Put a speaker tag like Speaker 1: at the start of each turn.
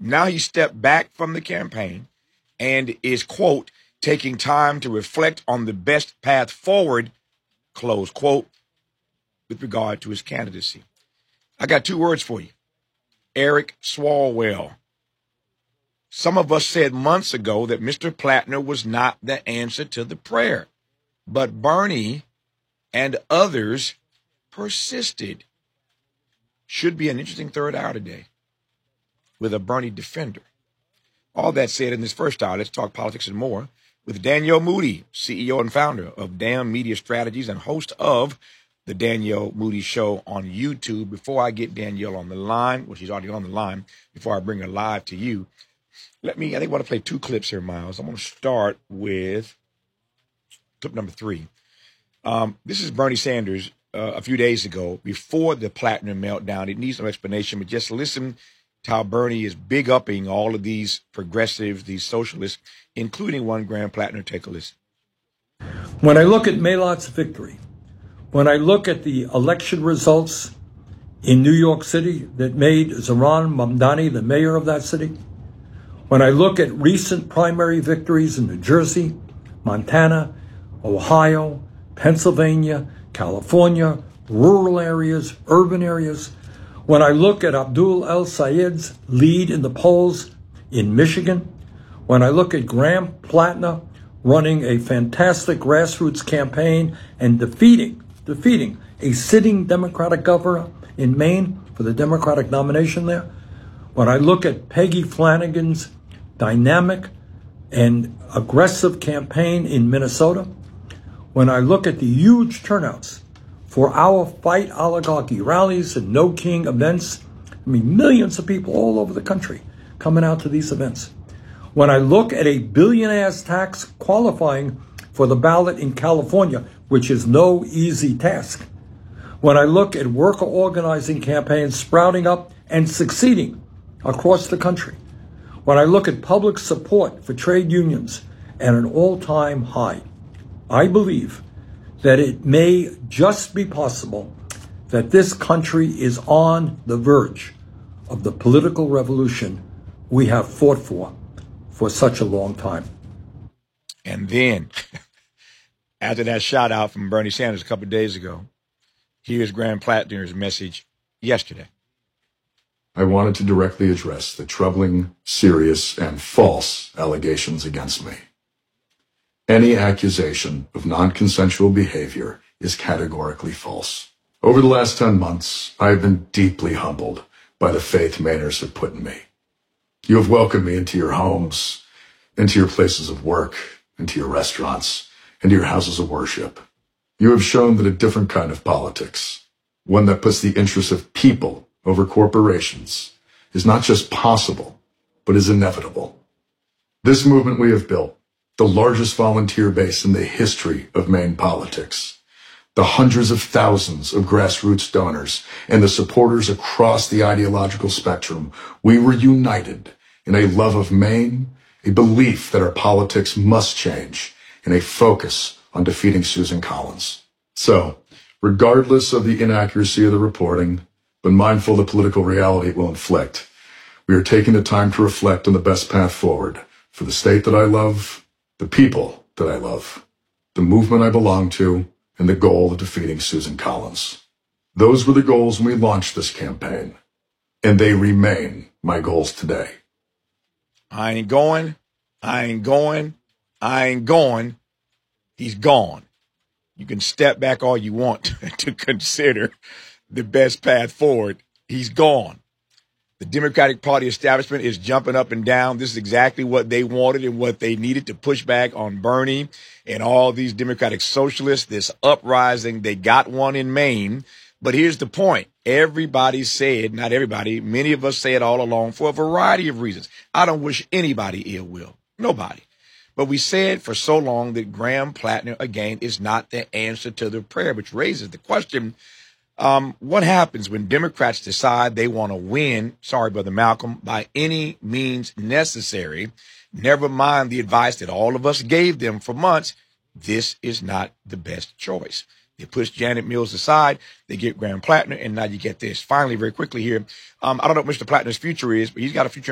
Speaker 1: Now he stepped back from the campaign and is, quote, taking time to reflect on the best path forward, close quote, with regard to his candidacy. I got two words for you. Eric Swalwell. Some of us said months ago that Mr. Plattner was not the answer to the prayer, but Bernie and others persisted. Should be an interesting third hour today with a Bernie defender. All that said, in this first hour, let's talk politics and more with Danielle Moody, CEO and founder of DAM Media Strategies and host of the Danielle Moody Show on YouTube. Before I get Danielle on the line, well, she's already on the line, before I bring her live to you, I think I want to play two clips here, Miles. I'm going to start with clip number 3. This is Bernie Sanders a few days ago before the Plattner meltdown. It needs some explanation, but just listen to how Bernie is big-upping all of these progressives, these socialists, including one Graham Plattner. Take a listen.
Speaker 2: When I look at Malat's victory, when I look at the election results in New York City that made Zohran Mamdani the mayor of that city, when I look at recent primary victories in New Jersey, Montana, Ohio, Pennsylvania, California, rural areas, urban areas, when I look at Abdul El Sayed's lead in the polls in Michigan, when I look at Graham Plattner running a fantastic grassroots campaign and defeating a sitting Democratic governor in Maine for the Democratic nomination there, when I look at Peggy Flanagan's dynamic and aggressive campaign in Minnesota, when I look at the huge turnouts for our Fight Oligarchy rallies and No King events, millions of people all over the country coming out to these events. When I look at a billionaire's tax qualifying for the ballot in California, which is no easy task. When I look at worker organizing campaigns sprouting up and succeeding across the country. When I look at public support for trade unions at an all-time high, I believe that it may just be possible that this country is on the verge of the political revolution we have fought for such a long time.
Speaker 1: And then, after that shout out from Bernie Sanders a couple of days ago, here's Graham Plattner's message yesterday.
Speaker 3: I wanted to directly address the troubling, serious, and false allegations against me. Any accusation of non-consensual behavior is categorically false. Over the last 10 months, I have been deeply humbled by the faith Mainers have put in me. You have welcomed me into your homes, into your places of work, into your restaurants, into your houses of worship. You have shown that a different kind of politics, one that puts the interests of people over corporations, is not just possible, but is inevitable. This movement we have built, the largest volunteer base in the history of Maine politics, the hundreds of thousands of grassroots donors, and the supporters across the ideological spectrum, we were united in a love of Maine, a belief that our politics must change, and a focus on defeating Susan Collins. So, regardless of the inaccuracy of the reporting, but mindful of the political reality it will inflict, we are taking the time to reflect on the best path forward for the state that I love, the people that I love, the movement I belong to, and the goal of defeating Susan Collins. Those were the goals when we launched this campaign, and they remain my goals today.
Speaker 1: I ain't going. He's gone. You can step back all you want to consider the best path forward. He's gone. The Democratic Party establishment is jumping up and down. This is exactly what they wanted and what they needed to push back on Bernie and all these Democratic socialists, this uprising. They got one in Maine. But here's the point. Everybody said, not everybody, many of us say it all along for a variety of reasons. I don't wish anybody ill will. Nobody. But we said for so long that Graham Plattner, again, is not the answer to the prayer, which raises the question, what happens when Democrats decide they want to win, sorry, Brother Malcolm, by any means necessary? Never mind the advice that all of us gave them for months. This is not the best choice. They push Janet Mills aside. They get Graham Plattner, and now you get this. Finally, very quickly here, I don't know what Mr. Plattner's future is, but he's got a future